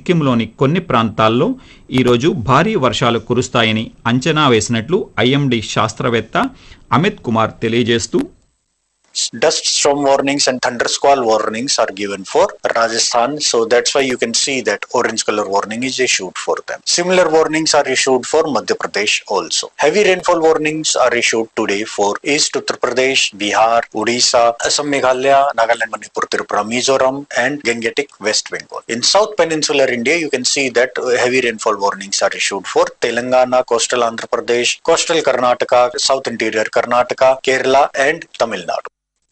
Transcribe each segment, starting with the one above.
సిక్కింలోని కొన్ని ప్రాంతాల్లో ఈరోజు భారీ వర్షాలు కురుస్తాయని అంచనా వేసినట్లు ఐఎండీ శాస్త్రవేత్త అమిత్ కుమార్ తెలియజేస్తూ dust storm warnings and thunder squall warnings are given for Rajasthan, so that's why you can see that orange color warning is issued for them. Similar warnings are issued for Madhya Pradesh also. Heavy rainfall warnings are issued today for East Uttar Pradesh, Bihar, Odisha, Assam, Meghalaya, Nagaland, Manipur, Tripura, Mizoram and Gangetic West Bengal. In South Peninsular India, you can see that heavy rainfall warnings are issued for Telangana, coastal Andhra Pradesh, coastal Karnataka, South Interior Karnataka, Kerala and Tamil Nadu.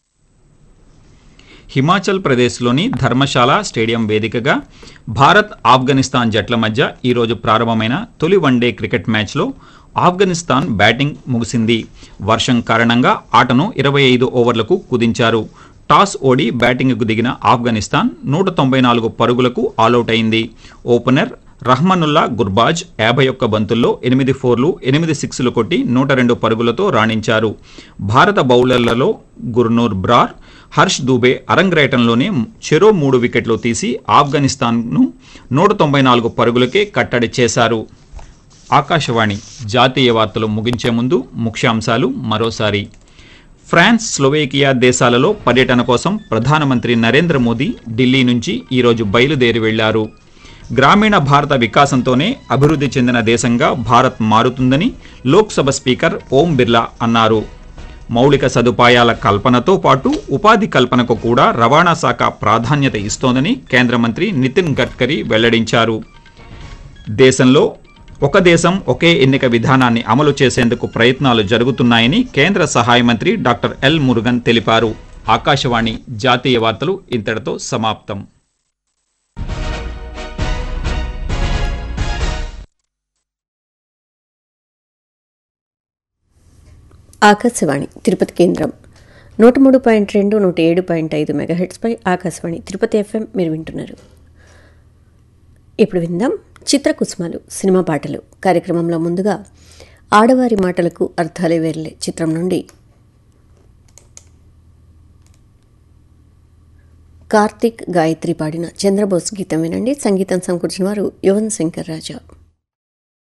Himachal ప్రదేశ్లోని Dharamshala stadium వేదికగా భారత్ ఆఫ్ఘనిస్తాన్ జట్ల మధ్య ఈరోజు ప్రారంభమైన తొలి one day cricket మ్యాచ్లో Afghanistan batting ముగిసింది. వర్షం కారణంగా ఆటను 25 ఓవర్లకు కుదించారు. టాస్ ఓడి బ్యాటింగ్కు దిగిన ఆఫ్ఘనిస్తాన్ 194 పరుగులకు ఆలౌట్ అయింది. ఓపెనర్ రహ్మనుల్లా గుర్బాజ్ 51 బంతుల్లో 8 ఫోర్లు 8 సిక్స్లు కొట్టి 102 పరుగులతో రాణించారు. భారత బౌలర్లలో గుర్నూర్ బ్రార్, హర్ష్ దూబే అరంగేట్రంలోనే చెరో 3 వికెట్లు తీసి ఆఫ్ఘనిస్తాన్ను 194 పరుగులకే కట్టడి చేశారు. ఆకాశవాణి జాతీయ వార్తలు ముగించే ముందు ముఖ్యాంశాలు మరోసారి. ఫ్రాన్స్, స్లోవేకియా దేశాలలో పర్యటన కోసం ప్రధానమంత్రి నరేంద్ర మోదీ ఢిల్లీ నుంచి ఈరోజు బయలుదేరి వెళ్లారు. గ్రామీణ భారత వికాసంతోనే అభివృద్ధి చెందిన దేశంగా భారత్ మారుతుందని లోక్సభ స్పీకర్ ఓం బిర్లా అన్నారు. మౌలిక సదుపాయాల కల్పనతో పాటు ఉపాధి కల్పనకు కూడా రవాణా శాఖ ప్రాధాన్యత ఇస్తోందని కేంద్ర మంత్రి నితిన్ గడ్కరీ వెల్లడించారు. దేశంలో ఒక దేశం ఒకే ఎన్నిక విధానాన్ని అమలు చేసేందుకు ప్రయత్నాలు జరుగుతున్నాయని కేంద్ర సహాయ మంత్రి డాక్టర్ ఎల్ మురుగన్ తెలిపారు. ఆకాశవాణి జాతీయ వార్తలు ఇంతటితో సమాప్తం. ఆకాశవాణి తిరుపతి కేంద్రం 103.2, 107.5 మెగాహెట్స్పై ఆకాశవాణి తిరుపతి ఎఫ్ఎం మీరు వింటున్నారు. ఇప్పుడు విందాం చిత్రకుసుమాలు సినిమా పాటలు కార్యక్రమంలో. ముందుగా ఆడవారి మాటలకు అర్థాలే వేర్లే చిత్రం నుండి కార్తీక్, గాయత్రి పాడిన చంద్రబోస్ గీతం వినండి. సంగీతం సమకూర్చిన వారు యువన్ శంకర్ రాజా.